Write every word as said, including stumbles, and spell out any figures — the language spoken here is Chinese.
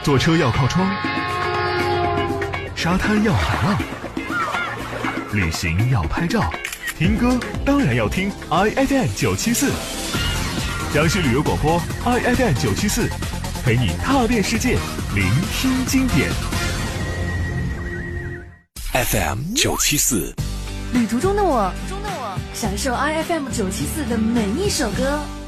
坐车要靠窗，沙滩要海浪，旅行要拍照，听歌当然要听 I F M 九七四，江西旅游广播 I F M 九七四，陪你踏遍世界，聆听经典。 F M 九七四， 旅途中的我，中的我，享受 I F M 九七四的每一首歌。